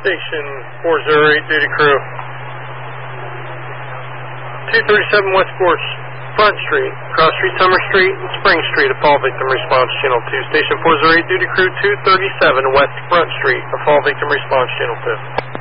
Station 408, duty crew. 237 West Front Street, Cross Street, Summer Street, and Spring Street, a fall victim response, Channel 2. Station 408, duty crew 237 West Front Street, a fall victim response, Channel 2.